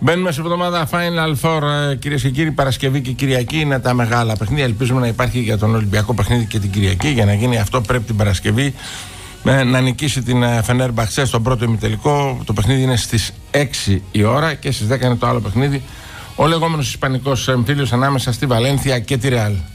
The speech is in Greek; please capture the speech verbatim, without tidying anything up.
Μπαίνουμε σε εβδομάδα Final Four, κυρίες και κύριοι. Παρασκευή και Κυριακή είναι τα μεγάλα παιχνίδια. Ελπίζουμε να υπάρχει για τον Ολυμπιακό παιχνίδι και την Κυριακή. Για να γίνει αυτό, πρέπει την Παρασκευή να νικήσει την Φενέρμπαχτσε στον πρώτο ημιτελικό. Το παιχνίδι είναι στις έξι η ώρα και στις δέκα είναι το άλλο παιχνίδι. Ο λεγόμενος ισπανικός εμφύλιος ανάμεσα στη Βαλένθια και τη Ρεάλ.